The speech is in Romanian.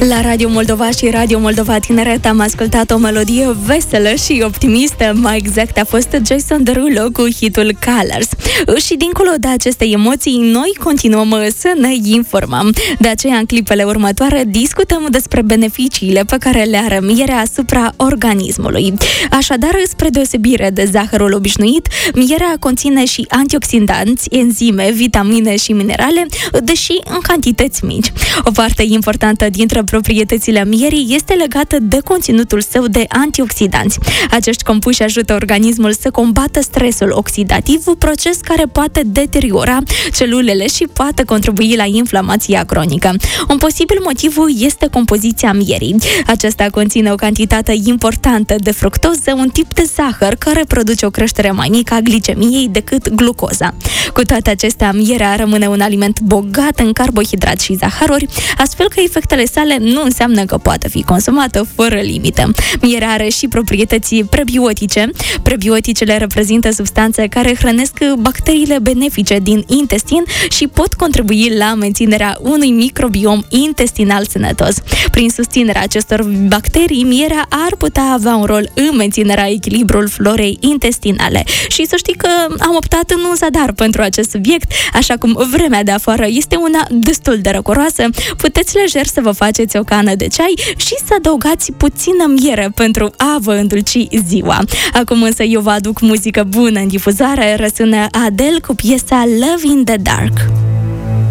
La Radio Moldova și Radio Moldova Tineret am ascultat o melodie veselă și optimistă. Mai exact a fost Jason Derulo cu hitul Colors. Și dincolo de aceste emoții, noi continuăm să ne informăm. De aceea, în clipele următoare, discutăm despre beneficiile pe care le are mierea asupra organismului. Așadar, spre deosebire de zahărul obișnuit, mierea conține și antioxidanți, enzime, vitamine și minerale, deși în cantități mici. O parte importantă dintre proprietățile mierii este legată de conținutul său de antioxidanți. Acești compuși ajută organismul să combată stresul oxidativ, proces care poate deteriora celulele și poate contribui la inflamația cronică. Un posibil motiv este compoziția mierii. Aceasta conține o cantitate importantă de fructoză, un tip de zahăr care produce o creștere mai mică a glicemiei decât glucoza. Cu toate acestea, mierea rămâne un aliment bogat în carbohidrați și zahăruri, astfel că efectele sale nu înseamnă că poate fi consumată fără limită. Mierea are și proprietăți prebiotice. Prebioticele reprezintă substanțe care hrănesc bacteriile benefice din intestin și pot contribui la menținerea unui microbiom intestinal sănătos. Prin susținerea acestor bacterii, mierea ar putea avea un rol în menținerea echilibrului florei intestinale. Și să știi că am optat în un zadar pentru acest subiect, așa cum vremea de afară este una destul de răcoroasă, puteți lejer să vă faceți o cană de ceai și să adăugați puțină miere pentru a vă îndulci ziua. Acum însă eu vă aduc muzică bună în difuzare, răsună Adele cu piesa Love in the Dark.